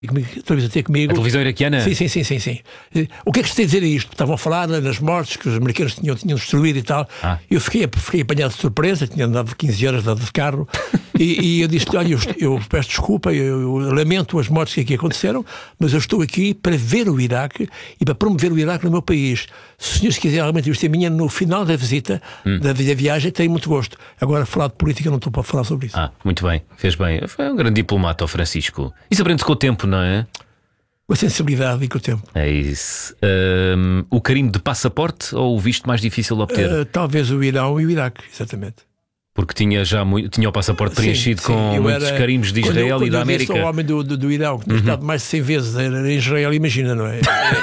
a televisão ter comigo. A televisão iraquiana? Sim. O que é que se tem a dizer a isto? Estavam a falar nas mortes que os americanos tinham destruído e tal. Eu fiquei apanhado de surpresa, tinha andado 15 horas de carro e eu disse-lhe, olha, eu peço desculpa, eu lamento as mortes que aqui aconteceram, mas eu estou aqui para ver o Iraque e para promover o Iraque no meu país. Se o senhor quiser realmente investir a minha no final da visita, da viagem, tenho muito gosto. Agora, falar de política, não estou para falar sobre isso. Muito bem, fez bem. Foi um grande diplomata, o Francisco. Isso aprende-se com o tempo, não é? Com a sensibilidade e com o tempo. É isso. O carimbo de passaporte ou o visto mais difícil de obter? Talvez o Irão e o Iraque, exatamente. Porque tinha o passaporto preenchido com muitos carimbos de Israel e da América. Eu disse ao homem do Irão, que tinha estado mais de 100 vezes em Israel, imagina, não é?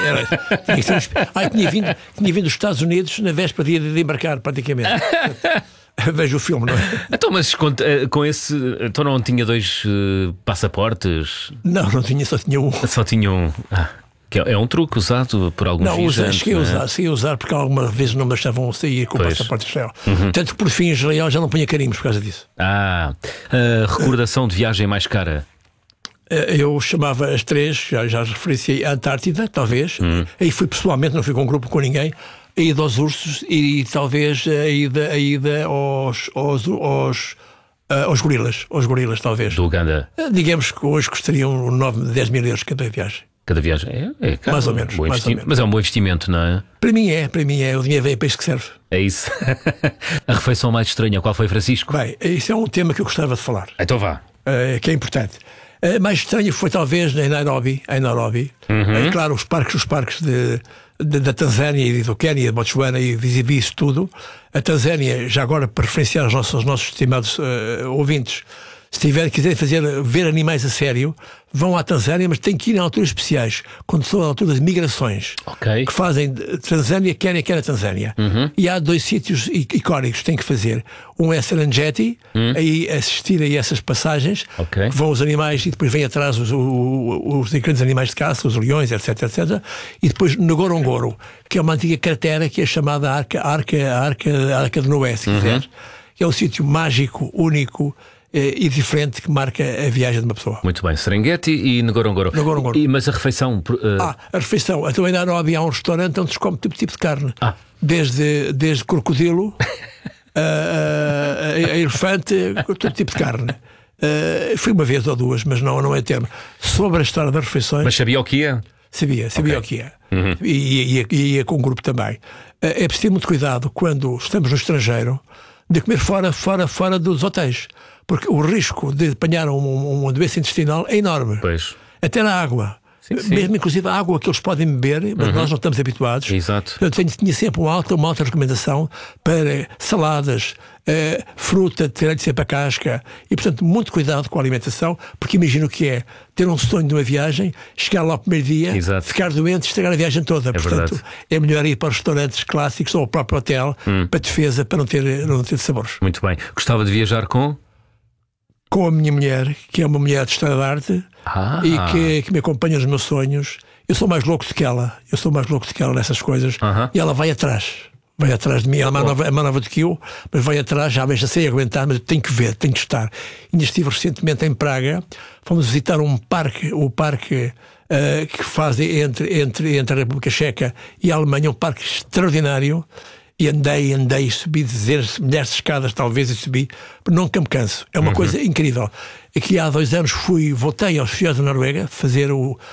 Tinha vindo dos Estados Unidos na véspera de embarcar, praticamente. Vejo o filme, não é? Então, mas com esse. Então não tinha 2 passaportes? Não tinha, só tinha um. Só tinha um. Que é um truque usado por alguns viajantes. Cheguei a usar porque alguma vez não me deixavam sair com o passaporte de Israel. Tanto que por fim Israel já não punha carimbos por causa disso. A recordação de viagem mais cara? Eu chamava as 3, já referi a Antártida, talvez. Aí fui pessoalmente, não fui com um grupo com ninguém. A ida aos ursos e talvez a ida aos gorilas, talvez. Do Uganda. Digamos que hoje custariam 10 mil euros cada viagem. Cada viagem é caro. Mais ou menos. Mas é um bom investimento, não é? Para mim é. O dinheiro vem para isso que serve. É isso. A refeição mais estranha, qual foi, Francisco? Bem, isso é um tema que eu gostava de falar. Então vá. Que é importante. Mais estranho foi talvez em Nairobi. Claro, os parques da Tanzânia e do Quênia, de Botsuana e vi isso tudo. A Tanzânia, já agora para referenciar aos nossos estimados ouvintes, se quiserem ver animais a sério, vão à Tanzânia, mas têm que ir em alturas especiais, quando são a altura das migrações, que fazem Tanzânia, Quênia, Tanzânia. E há 2 sítios icónicos que têm que fazer. Um é Serengeti, aí assistir a essas passagens, vão os animais e depois vêm atrás os grandes animais de caça, os leões, etc. E depois Ngorongoro, que é uma antiga cratera que é chamada Arca de Noé, se quiser, que é um sítio mágico, único e diferente que marca a viagem de uma pessoa. Muito bem, Serengeti e Ngorongoro. Mas a refeição? A refeição. Então em Nairobi há um restaurante onde se come todo tipo de carne. Desde crocodilo a elefante, todo tipo de carne. Fui uma vez ou 2, mas não é termo. Sobre a história das refeições. Mas sabia o que ia? Sabia o que ia. E ia com o grupo também. É preciso ter muito cuidado quando estamos no estrangeiro de comer fora dos hotéis. Porque o risco de apanhar uma doença intestinal é enorme. Pois. Até na água. Sim. Mesmo inclusive a água que eles podem beber, mas nós não estamos habituados. Exato. Eu tinha sempre uma alta recomendação para saladas, fruta, ter sempre a casca. E, portanto, muito cuidado com a alimentação, porque imagino o que é ter um sonho de uma viagem, chegar lá ao primeiro dia, ficar doente, estragar a viagem toda. Portanto, verdade. É melhor ir para os restaurantes clássicos ou ao próprio hotel, para defesa, para não ter sabores. Muito bem. Gostava de viajar com a minha mulher, que é uma mulher de história da arte e que me acompanha nos meus sonhos. Eu sou mais louco do que ela. Nessas coisas. E ela vai atrás de mim. Ela é mais nova do que eu, mas vai atrás, já sei aguentar, mas eu tenho que ver, tenho que estar. Ainda estive recentemente em Praga, fomos visitar o parque que faz entre a República Checa e a Alemanha, um parque extraordinário. E andei, subi milhares de escadas, talvez, e subi, nunca me canso. É uma coisa incrível. Aqui há 2 anos voltei aos Fios da Noruega fazer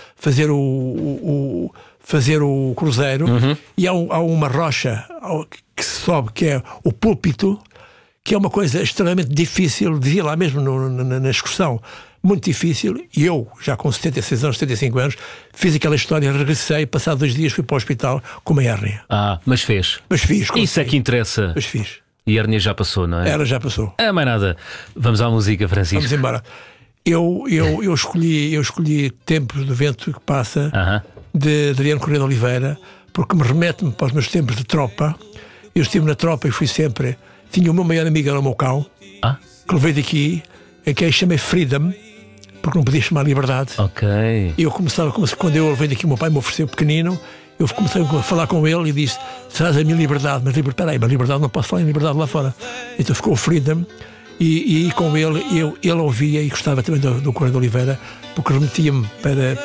o cruzeiro, e há uma rocha que se sobe, que é o púlpito, que é uma coisa extremamente difícil, dizia lá mesmo na excursão, muito difícil, e eu, já com 76 anos, 75 anos, fiz aquela história, regressei, passado 2 dias fui para o hospital com uma hérnia. Mas fez. Mas fiz. Isso é que interessa. Mas fiz. E a hérnia já passou, não é? Ela já passou. Mais nada. Vamos à música, Francisco. Vamos embora. Eu escolhi Tempos do Vento que Passa, de Adriano Correia de Oliveira, porque me remete-me para os meus tempos de tropa. Eu estive na tropa e fui sempre... Tinha o meu maior amigo, era o meu cão, que levei daqui, que eu chamei Freedom, porque não podia chamar Liberdade. E eu quando eu levei daqui, o meu pai me ofereceu pequenino, eu comecei a falar com ele e disse: traz a minha liberdade, mas liberdade não posso falar em liberdade lá fora. Então ficou o Freedom. E com ele, ele ouvia e gostava também do Correio de Oliveira, porque remetia-me para